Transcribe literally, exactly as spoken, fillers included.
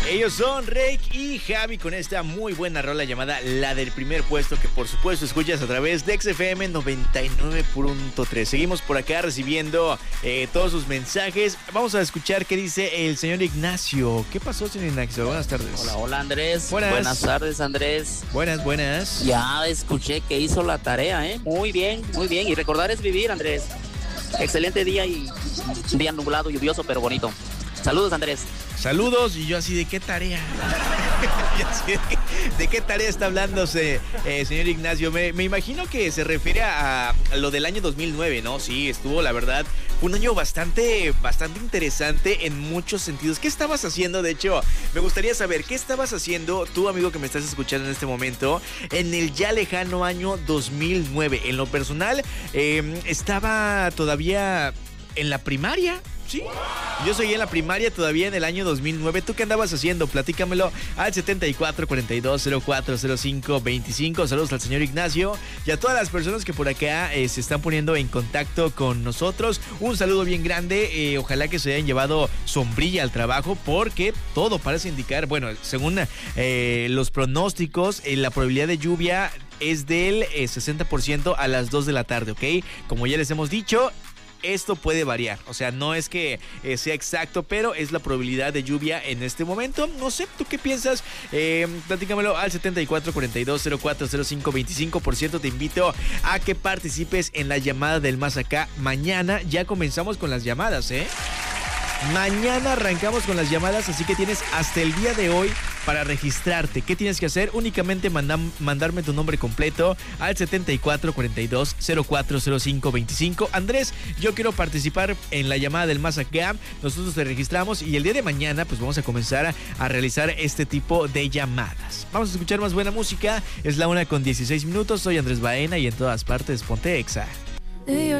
Ellos son Rake y Javi con esta muy buena rola llamada La del Primer Puesto, que por supuesto escuchas a través de X F M noventa y nueve punto tres. Seguimos por acá recibiendo eh, todos sus mensajes. Vamos a escuchar qué dice el señor Ignacio. ¿Qué pasó, señor Ignacio? Buenas tardes. Hola, hola Andrés. Buenas. Buenas tardes, Andrés. Buenas, buenas. Ya escuché que hizo la tarea, ¿eh? Muy bien, muy bien. Y recordar es vivir, Andrés. Excelente día y un día nublado, lluvioso, pero bonito. Saludos, Andrés. Saludos, y yo así, ¿de qué tarea? ¿De, ¿De qué tarea está hablándose, eh, señor Ignacio? Me, me imagino que se refiere a, a lo del año dos mil nueve, ¿no? Sí, estuvo, la verdad, fue un año bastante, bastante interesante en muchos sentidos. ¿Qué estabas haciendo? De hecho, me gustaría saber, ¿qué estabas haciendo tú, amigo que me estás escuchando en este momento, en el ya lejano año dos mil nueve? En lo personal, eh, estaba todavía en la primaria. Sí, yo seguí en la primaria todavía en el año dos mil nueve. ¿Tú qué andabas haciendo? Platícamelo al setenta y cuatro cuarenta y dos cero cuatro cero cinco veinticinco. Saludos al señor Ignacio y a todas las personas que por acá eh, se están poniendo en contacto con nosotros. Un saludo bien grande. Eh, ojalá que se hayan llevado sombrilla al trabajo, porque todo parece indicar, bueno, según eh, los pronósticos, eh, la probabilidad de lluvia es del eh, sesenta por ciento a las dos de la tarde, ¿ok? Como ya les hemos dicho, esto puede variar, o sea, no es que eh, sea exacto, pero es la probabilidad de lluvia en este momento. No sé, ¿tú qué piensas? Eh, platícamelo al setenta y cuatro cuarenta y dos cero cuatro cero cinco veinticinco. Por cierto, te invito a que participes en la llamada del Más Acá. Mañana ya comenzamos con las llamadas, ¿eh? Mañana arrancamos con las llamadas, así que tienes hasta el día de hoy para registrarte. ¿Qué tienes que hacer? Únicamente mandam, mandarme tu nombre completo al setenta y cuatro cuarenta y dos cero cuatro cero cinco veinticinco. Andrés, yo quiero participar en la llamada del Más Acá. Nosotros te registramos y el día de mañana pues vamos a comenzar a, a realizar este tipo de llamadas. Vamos a escuchar más buena música. Es la una con dieciséis minutos. Soy Andrés Baena y en todas partes ponte Exa.